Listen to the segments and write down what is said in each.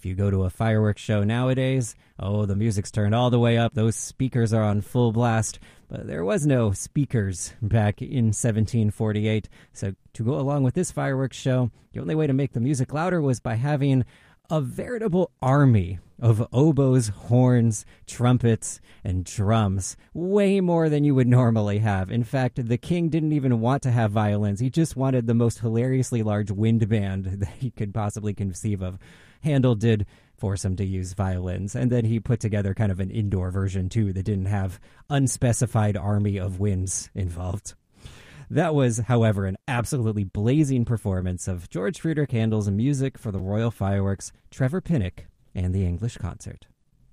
If you go to a fireworks show nowadays, oh, the music's turned all the way up. Those speakers are on full blast. But there was no speakers back in 1748. So to go along with this fireworks show, the only way to make the music louder was by having a veritable army of oboes, horns, trumpets, and drums. Way more than you would normally have. In fact, the king didn't even want to have violins. He just wanted the most hilariously large wind band that he could possibly conceive of. Handel did force him to use violins, and then he put together kind of an indoor version, too, that didn't have unspecified army of winds involved. That was, however, an absolutely blazing performance of George Friedrich Handel's music for the Royal Fireworks, Trevor Pinnock, and the English Concert.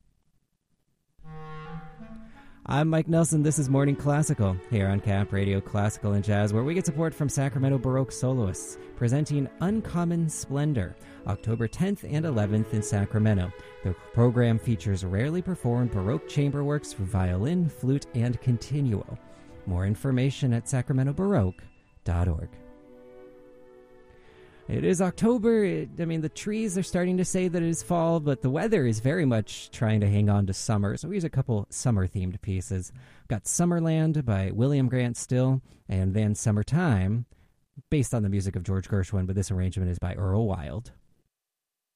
I'm Mike Nelson. This is Morning Classical here on Cap Radio Classical and Jazz, where we get support from Sacramento Baroque soloists presenting Uncommon Splendor, October 10th and 11th in Sacramento. The program features rarely performed Baroque chamber works for violin, flute, and continuo. More information at sacramentobaroque.org. It is October. The trees are starting to say that it is fall, but the weather is very much trying to hang on to summer. So here's a couple summer-themed pieces. Got Summerland by William Grant Still, and then Summertime, based on the music of George Gershwin, but this arrangement is by Earl Wild.